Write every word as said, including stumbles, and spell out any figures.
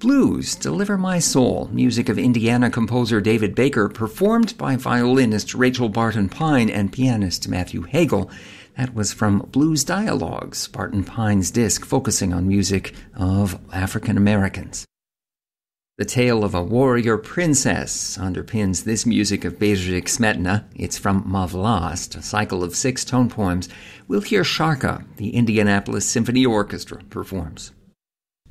Blues, Deliver My Soul, music of Indiana composer David Baker, performed by violinist Rachel Barton Pine and pianist Matthew Hagel. That was from Blues Dialogues, Barton Pine's disc focusing on music of African Americans. The tale of a warrior princess underpins this music of Bedřich Smetana. It's from Mavlast, a cycle of six tone poems. We'll hear Sharka, the Indianapolis Symphony Orchestra, performs.